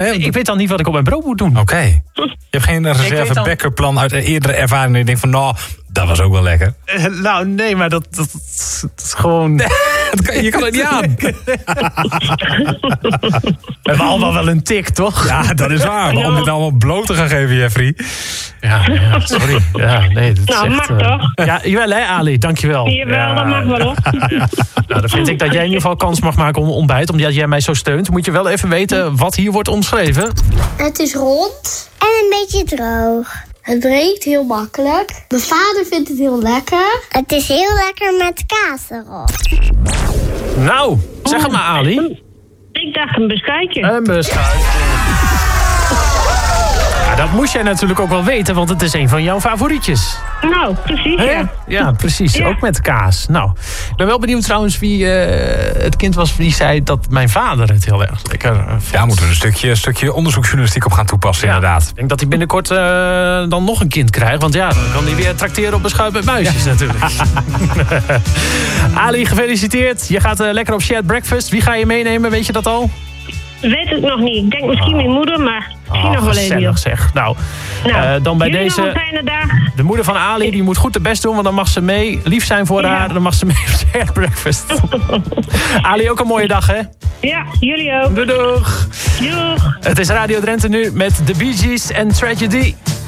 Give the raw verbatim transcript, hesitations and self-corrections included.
hè? Ik weet dan niet wat ik op mijn brood moet doen. Oké. Okay. Je hebt geen reserve dan... backup plan uit eerdere ervaring. En je denkt van, nou, dat was ook wel lekker. Uh, nou, nee, maar dat, dat, dat is gewoon... dat kan, je kan het niet aan. We hebben allemaal wel een tik, toch? Ja, dat is waar. Maar om dit allemaal bloot te gaan geven, Jeffrey. Ja, ja sorry. Ja, nee, dat nou, is echt, mag uh... toch? Ja, jawel hè, Ali, dankjewel. Jawel, ja, dat mag wel, hoor. Ja. Nou, dan vind ik dat jij in ieder geval kans mag maken om ontbijt. Omdat jij mij zo steunt. Moet je wel even weten wat hier wordt omschreven. Het is rond en een beetje droog. Het breekt heel makkelijk. Mijn vader vindt het heel lekker. Het is heel lekker met kaas erop. Nou, zeg het maar, Ali. Ik dacht een beschuitje. Een beschuitje. Ja, dat moest jij natuurlijk ook wel weten, want het is een van jouw favorietjes. Nou, precies, ja. Ja, precies. Ja. Ook met kaas. Nou, ik ben wel benieuwd trouwens wie uh, het kind was die zei dat mijn vader het heel erg lekker uh, vond. Ja, moeten we een stukje, een stukje onderzoeksjournalistiek op gaan toepassen, ja, inderdaad. Ik denk dat hij binnenkort uh, dan nog een kind krijgt. Want ja, dan kan hij weer trakteren op beschuit met muisjes ja. natuurlijk. Ali, gefeliciteerd. Je gaat uh, lekker op shared breakfast. Wie ga je meenemen? Weet je dat al? Weet ik nog niet. Ik denk misschien mijn moeder, maar misschien oh, nog wel even. Gezellig zeg. Nou, nou uh, dan bij deze... Nog een fijne dag. De moeder van Ali, die moet goed de best doen, want dan mag ze mee. Lief zijn voor ja. haar, dan mag ze mee op shared breakfast. Ali, ook een mooie dag, hè? Ja, jullie ook. Doei, doeg. Doeg. Het is Radio Drenthe nu met The Bee Gees en Tragedy.